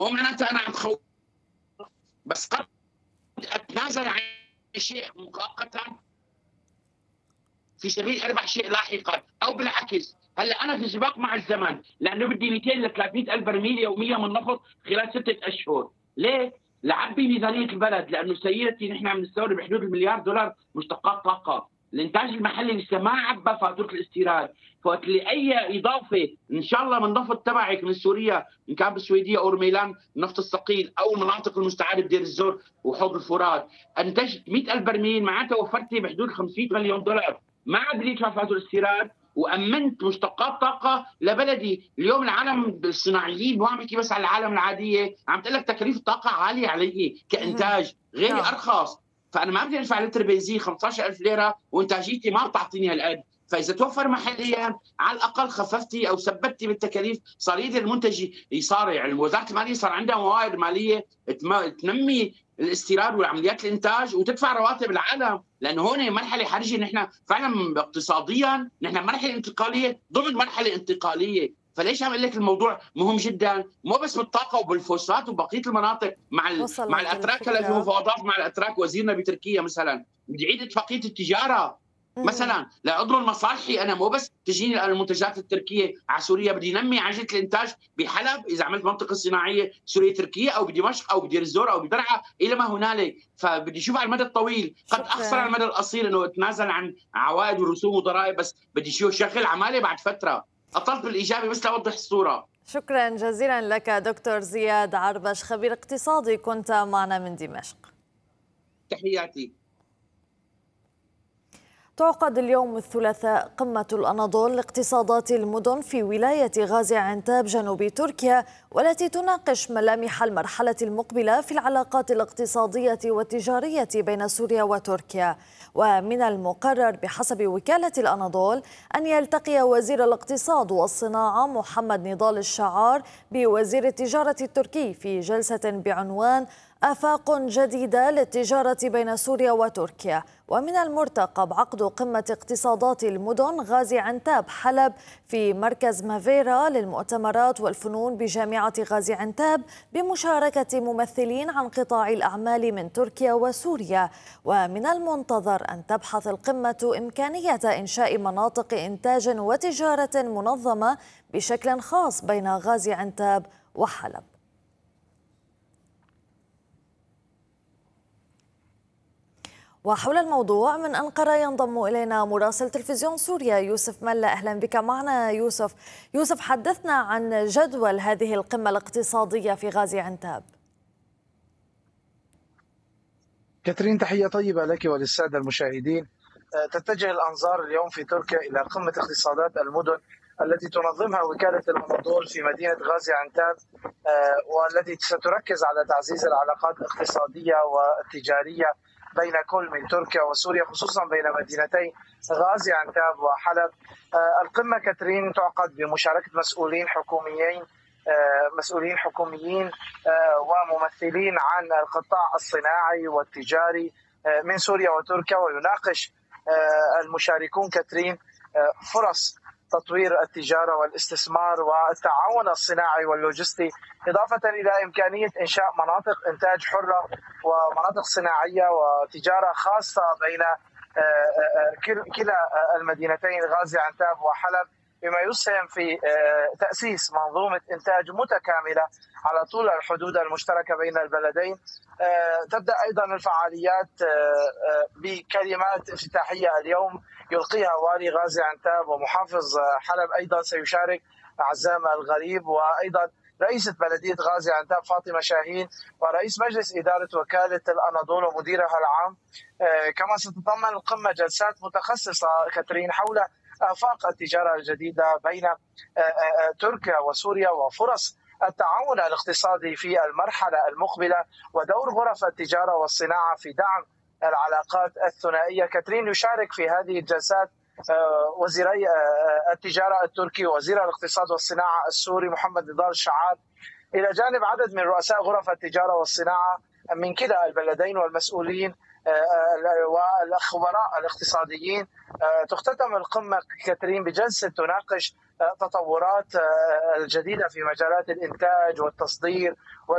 مو معناتها انا عم خوف، بس قد اتنازل عن شيء مؤقتا في سبيل اربح شيء لاحقا، او بالعكس. هلا انا في سباق مع الزمن، لانه بدي 200 ل 300 الف برميل يوميا من نفط خلال 6 اشهر. ليه؟ لعبي ميزانيه البلد، لانه سيدتي نحن عم نستورد بحدود المليار دولار مشتقات طاقه، الانتاج المحلي لسه ما عبى فاتوره الاستيراد، فوقت لي اي اضافه ان شاء الله من نفط تبعك من سوريا، ان كان بالسويديه او رميلان النفط الثقيل، او المناطق المستعاره بدير الزور وحوض الفرات، انتجت 100 الف برميل، معناتها وفرتي بحدود 500 مليون دولار، ما عاد لي يدفع فاتوره الاستيراد، وامنت مشتقات طاقه لبلدي. اليوم العالم الصناعيين، مو عم بحكي بس على العالم العاديه، عم تقول لك تكاليف الطاقه عاليه علي كانتاج، غيري ارخص. فانا ما بدي ادفع لتر بنزين 15000 ليره وانتاجيتي ما بتعطيني هالقد. فاذا توفر محليا على الاقل خففتي او ثبتي بالتكاليف، صار يقدر المنتج يصارع. يعني وزاره الماليه صار عندها موارد ماليه تنمي الاستيراد والعمليات الانتاج وتدفع رواتب العالم، لانه هون مرحله حرجه. نحن فعلا اقتصاديا نحن مرحله انتقاليه ضمن مرحله انتقاليه. فليش عم اقول لك الموضوع مهم جدا، مو بس بالطاقه وبالفوسفات وبقيه المناطق مع وصلت الاتراك. هلا في الفكرة. مفاوضات مع الاتراك، وزيرنا بتركيا مثلا بده يعيد اتفاقيه التجاره مثلا لاضمن مصالحي انا، مو بس تجيني المنتجات التركيه على سوريا. بدي نمي عجله الانتاج بحلب اذا عملت منطقه صناعيه سوريه تركيه، او بدمشق او بدير الزور او بدرعا الى ما هنالك. فبدي اشوف على المدى الطويل، قد اخسر على شكرا. المدى القصير انه اتنازل عن عوائد ورسوم وضرائب، بس بدي شو شغل عماله بعد فتره. اطلت بالايجابي بس لاوضح الصوره. شكرا جزيلا لك دكتور زياد عربش، خبير اقتصادي، كنت معنا من دمشق. تحياتي. تعقد اليوم الثلاثاء قمة الأناضول لاقتصادات المدن في ولاية غازي عنتاب جنوب تركيا، والتي تناقش ملامح المرحلة المقبلة في العلاقات الاقتصادية والتجارية بين سوريا وتركيا. ومن المقرر بحسب وكالة الأناضول أن يلتقي وزير الاقتصاد والصناعة محمد نضال الشعار بوزير التجارة التركي في جلسة بعنوان آفاق جديدة للتجارة بين سوريا وتركيا. ومن المرتقب عقد قمة اقتصادات المدن غازي عنتاب حلب في مركز مافيرا للمؤتمرات والفنون بجامعة غازي عنتاب بمشاركة ممثلين عن قطاع الأعمال من تركيا وسوريا. ومن المنتظر أن تبحث القمة إمكانية إنشاء مناطق إنتاج وتجارة منظمة بشكل خاص بين غازي عنتاب وحلب. وحول الموضوع من أنقرة ينضم إلينا مراسل تلفزيون سوريا يوسف ملا. أهلا بك معنا يوسف. يوسف، حدثنا عن جدول هذه القمة الاقتصادية في غازي عنتاب. كاترين، تحية طيبة لك وللسادة المشاهدين. تتجه الأنظار اليوم في تركيا إلى قمة اقتصادات المدن التي تنظمها وكالة الأناضول في مدينة غازي عنتاب، والتي ستركز على تعزيز العلاقات الاقتصادية والتجارية بين كل من تركيا وسوريا، خصوصا بين مدينتي غازي عنتاب وحلب. القمة كاترين تعقد بمشاركة مسؤولين حكوميين وممثلين عن القطاع الصناعي والتجاري من سوريا وتركيا، ويناقش المشاركون كاترين فرص تطوير التجارة والاستثمار والتعاون الصناعي واللوجستي، إضافة إلى إمكانية إنشاء مناطق إنتاج حرة ومناطق صناعية وتجارة خاصة بين كلا المدينتين غازي عنتاب وحلب، بما يسهم في تأسيس منظومة إنتاج متكاملة على طول الحدود المشتركة بين البلدين. تبدأ أيضا الفعاليات بكلمات افتتاحية اليوم يلقيها والي غازي عنتاب، ومحافظ حلب أيضا سيشارك عزام الغريب، وأيضا رئيسة بلدية غازي عنتاب فاطمة شاهين، ورئيس مجلس إدارة وكالة الأناضول ومديرها العام. كما ستتضمن القمة جلسات متخصصة كاترين حول آفاق التجارة الجديدة بين تركيا وسوريا وفرص التعاون الاقتصادي في المرحلة المقبلة، ودور غرف التجارة والصناعة في دعم العلاقات الثنائية. كاترين يشارك في هذه الجلسات وزيري التجارة التركي ووزير الاقتصاد والصناعة السوري محمد نضال الشعار، إلى جانب عدد من رؤساء غرف التجارة والصناعة من كلا البلدين والمسؤولين والخبراء الاقتصاديين. تختتم القمة كاترين بجلسة تناقش تطورات الجديدة في مجالات الإنتاج والتصدير